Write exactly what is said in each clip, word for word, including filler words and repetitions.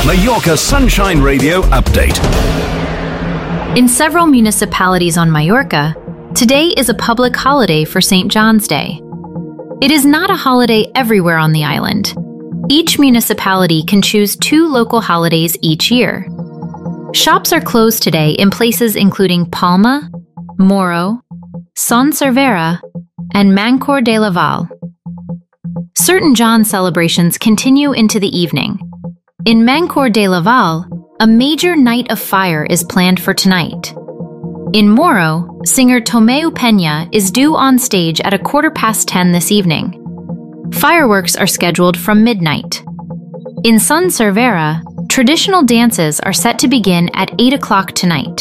Mallorca Sunshine Radio update. In several municipalities on Mallorca, today is a public holiday for Saint John's Day. It is not a holiday everywhere on the island. Each municipality can choose two local holidays each year. Shops are closed today in places including Palma, Moro, Son Servera, and Mancor de Laval. Certain John celebrations continue into the evening. In Mancor de Laval, a major night of fire is planned for tonight. In Moro, singer Tomeu Peña is due on stage at a quarter past ten this evening. Fireworks are scheduled from midnight. In Son Servera, traditional dances are set to begin at eight o'clock tonight.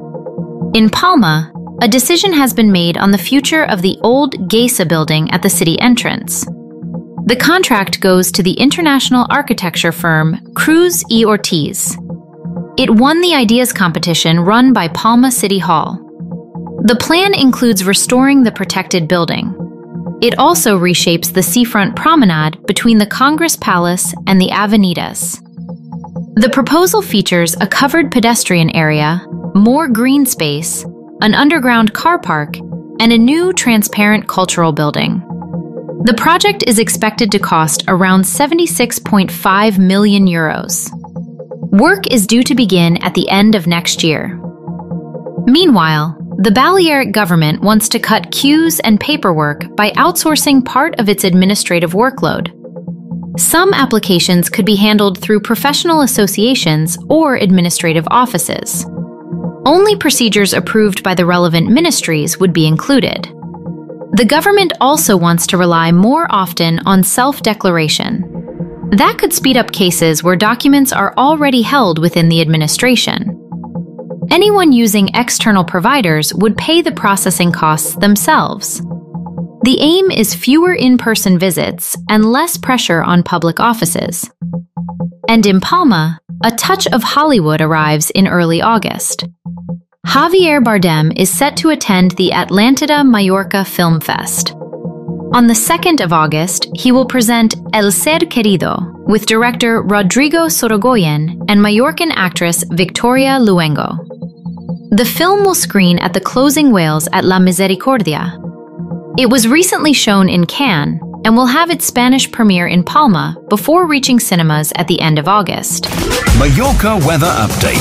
In Palma, a decision has been made on the future of the old Geisa building at the city entrance. The contract goes to the international architecture firm Cruz y Ortiz. It won the ideas competition run by Palma City Hall. The plan includes restoring the protected building. It also reshapes the seafront promenade between the Congress Palace and the Avenidas. The proposal features a covered pedestrian area, more green space, an underground car park, and a new transparent cultural building. The project is expected to cost around seventy-six point five million euros. Work is due to begin at the end of next year. Meanwhile, the Balearic government wants to cut queues and paperwork by outsourcing part of its administrative workload. Some applications could be handled through professional associations or administrative offices. Only procedures approved by the relevant ministries would be included. The government also wants to rely more often on self-declaration. That could speed up cases where documents are already held within the administration. Anyone using external providers would pay the processing costs themselves. The aim is fewer in-person visits and less pressure on public offices. And in Palma, a touch of Hollywood arrives in early August. Javier Bardem is set to attend the Atlantida Mallorca Film Fest. On the second of August, he will present El Ser Querido with director Rodrigo Sorogoyen and Mallorcan actress Victoria Luengo. The film will screen at the Closing Whales at La Misericordia. It was recently shown in Cannes and will have its Spanish premiere in Palma before reaching cinemas at the end of August. Mallorca weather update.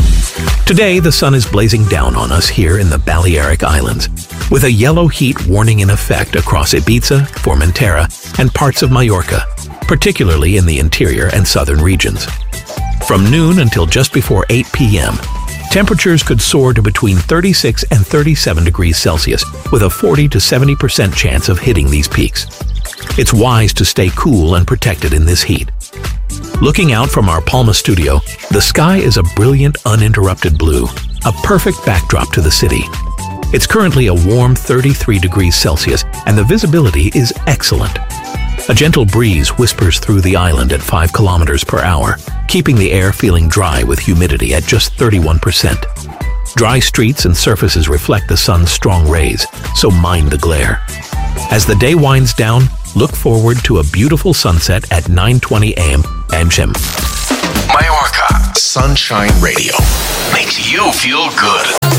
Today, the sun is blazing down on us here in the Balearic Islands, with a yellow heat warning in effect across Ibiza, Formentera, and parts of Mallorca, particularly in the interior and southern regions. From noon until just before eight p m, temperatures could soar to between thirty-six and thirty-seven degrees Celsius, with a forty to seventy percent chance of hitting these peaks. It's wise to stay cool and protected in this heat. Looking out from our Palma studio, the sky is a brilliant, uninterrupted blue, a perfect backdrop to the city. It's currently a warm thirty-three degrees Celsius, and the visibility is excellent. A gentle breeze whispers through the island at five kilometers per hour, keeping the air feeling dry with humidity at just thirty-one percent. Dry streets and surfaces reflect the sun's strong rays, so mind the glare. As the day winds down, look forward to a beautiful sunset at nine twenty a m and Jim. Mallorca Sunshine Radio makes you feel good.